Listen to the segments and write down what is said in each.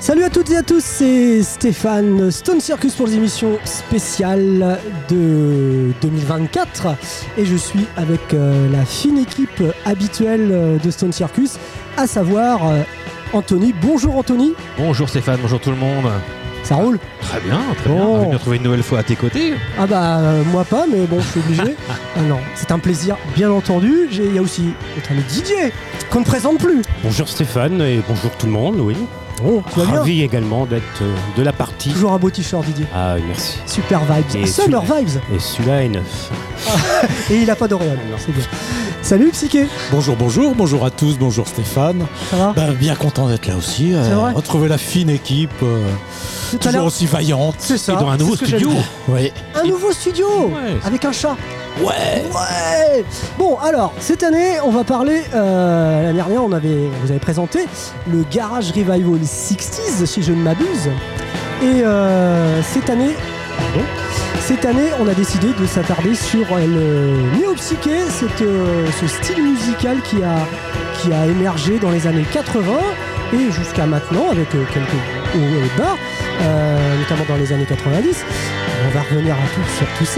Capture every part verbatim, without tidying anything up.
Salut à toutes et à tous, c'est Stéphane, Stone Circus pour les émissions spéciales de deux mille vingt-quatre et je suis avec euh, la fine équipe habituelle de Stone Circus, à savoir euh, Anthony. Bonjour Anthony. Bonjour Stéphane, bonjour tout le monde. Ça roule? Très bien, très bon. bien. On va me retrouver une nouvelle fois à tes côtés. Ah bah euh, moi pas, mais bon, je suis obligé. Ah non, c'est un plaisir, bien entendu. Il y a aussi notre ami Didier, qu'on ne présente plus. Bonjour Stéphane et bonjour tout le monde, oui. Bon, tu vas bien? Ravi également d'être euh, de la partie. Toujours un beau t-shirt Didier. Ah merci. Super vibes, Et Summer celui- vibes. Et celui-là est neuf. Et il a pas d'auréole, c'est bien. Salut Psyché, Bonjour, bonjour, bonjour à tous, bonjour Stéphane. ça va? Ben, bien content d'être là aussi. euh, C'est vrai retrouver la fine équipe, euh, Tout à toujours l'heure, aussi vaillante. c'est ça. Et dans un c'est nouveau ce que studio. j'allais dire. Oui. Un nouveau studio Ouais. avec un chat. Ouais. Ouais. Bon alors cette année on va parler. Euh, l'année dernière on avait, vous avez présenté le Garage Revival soixante si je ne m'abuse. Et euh, cette année, pardon, cette année on a décidé de s'attarder sur euh, le néo-psyché, cette, euh, ce style musical qui a qui a émergé dans les années quatre-vingts et jusqu'à maintenant avec euh, quelques hauts et bas, euh, notamment dans les années quatre-vingt-dix. On va revenir à tout, sur tout ça.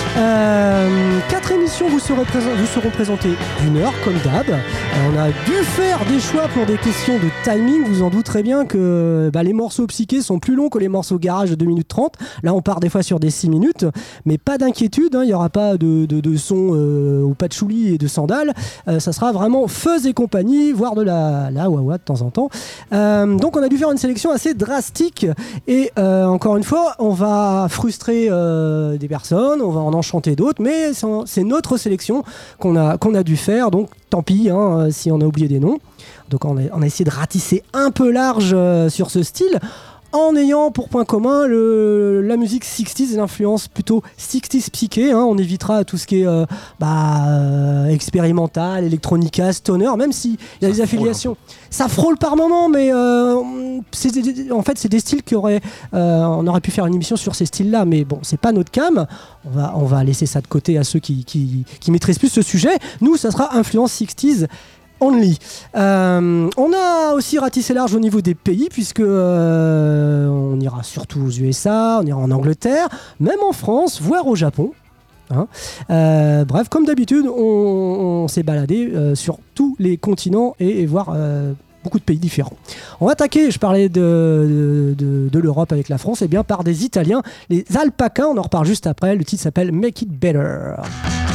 Euh, quatre émissions vous, serez présent- vous seront présentées d'une heure, comme d'hab. Euh, on a dû faire des choix pour des questions de timing. Vous en douterez bien que bah, les morceaux psychés sont plus longs que les morceaux garage de deux minutes trente. Là, on part des fois sur des six minutes. Mais pas d'inquiétude, hein, il n'y aura pas de, de, de son euh, au patchouli et de sandales. Euh, ça sera vraiment fuzz et compagnie, voire de la, la wah-wah de temps en temps. Euh, donc, on a dû faire une sélection assez drastique. Et euh, encore une fois, on va frustrer euh, des personnes, on va en enchanter d'autres, mais c'est, c'est notre sélection qu'on a, qu'on a dû faire, donc tant pis hein, si on a oublié des noms. Donc on a, on a essayé de ratisser un peu large euh, sur ce style, en ayant pour point commun le, la musique soixante et l'influence plutôt soixante psyché. Hein. On évitera tout ce qui est euh, bah, euh, expérimental, electronica, stoner, même s'il y a des affiliations. Ça frôle par moment, mais euh, c'est des- en fait, c'est des styles qui auraient, euh, on aurait pu faire une émission sur ces styles-là, mais bon, c'est pas notre cam. On va, on va laisser ça de côté à ceux qui, qui, qui maîtrisent plus ce sujet. Nous, ça sera influence soixante only. Euh, on a aussi ratissé large au niveau des pays, puisque euh, on ira surtout aux U S A, on ira en Angleterre, même en France, voire au Japon. Hein. Euh, bref, comme d'habitude, on, on s'est baladé euh, sur tous les continents et, et voir euh, beaucoup de pays différents. On va attaquer, je parlais de, de, de l'Europe avec la France, et bien par des Italiens, les Alpacas, on en reparle juste après. Le titre s'appelle Make It Better.